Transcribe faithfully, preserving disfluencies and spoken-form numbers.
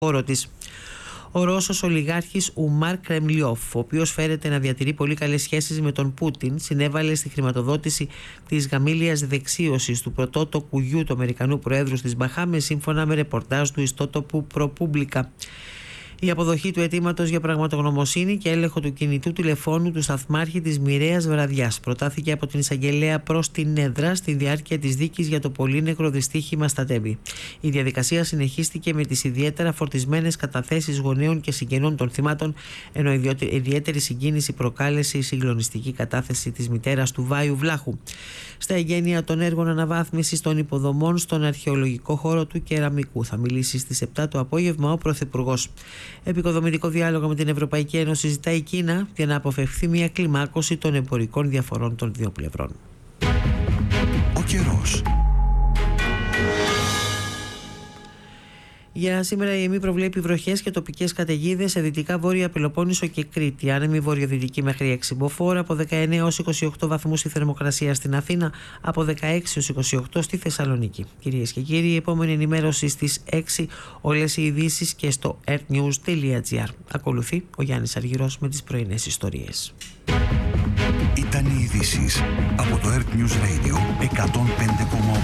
χώρο της. Ο Ρώσος ολιγάρχης Ουμάρ Κρεμλιόφ, ο οποίος φέρεται να διατηρεί πολύ καλές σχέσεις με τον Πούτιν, συνέβαλε στη χρηματοδότηση της γαμήλιας δεξίωσης του πρωτότοκου γιου του Αμερικανού Προέδρου στις Μπαχάμες, σύμφωνα με ρεπορτάζ του ιστότοπου ProPublica. Η αποδοχή του αιτήματος για πραγματογνωμοσύνη και έλεγχο του κινητού τηλεφώνου του σταθμάρχη της μοιραίας βραδιάς προτάθηκε από την εισαγγελέα προς την έδρα στη διάρκεια της δίκης για το πολύνεκρο δυστύχημα στα Τέμπη. Η διαδικασία συνεχίστηκε με τις ιδιαίτερα φορτισμένες καταθέσεις γονέων και συγγενών των θυμάτων, ενώ ιδιαίτερη συγκίνηση προκάλεσε η συγκλονιστική κατάθεση της μητέρας του Βάιου Βλάχου. Στα εγγένεια των έργων αναβάθμισης των υποδομών στον αρχαιολογικό χώρο του Κεραμικού θα μιλήσει στις επτά το απόγευμα ο Πρωθυπουργός. Επικοδομητικό διάλογο με την Ευρωπαϊκή Ένωση ζητάει η Κίνα για να αποφευχθεί μια κλιμάκωση των εμπορικών διαφορών των δύο πλευρών. Ο καιρός. Για σήμερα η ΕΜΗ προβλέπει βροχές και τοπικές καταιγίδες σε δυτικά βόρεια Πελοπόννησο και Κρήτη. Άνεμη βορειοδυτική μέχρι έξι μποφόρ, από δεκαεννέα έως είκοσι οκτώ βαθμούς η θερμοκρασία στην Αθήνα, από δεκαέξι έως είκοσι οκτώ στη Θεσσαλονίκη. Κυρίες και κύριοι, η επόμενη ενημέρωση στις έξι, όλες οι ειδήσεις και στο earthnews τελεία gr. Ακολουθεί ο Γιάννης Αργυρός με τις πρωινές ιστορίες. Ήταν οι ειδήσεις από το Earth News Radio εκατόν πέντε κόμμα οκτώ.